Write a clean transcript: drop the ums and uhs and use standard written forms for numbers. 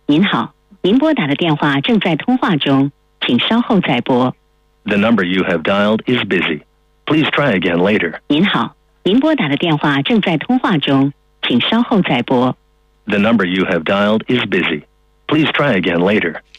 您好，您拨打的电话正在通话中，请稍后再拨。 The number you have dialed is busy. Please try again later. 您好，您拨打的电话正在通话中，请稍后再拨。 The number you have dialed is busy. Please try again later.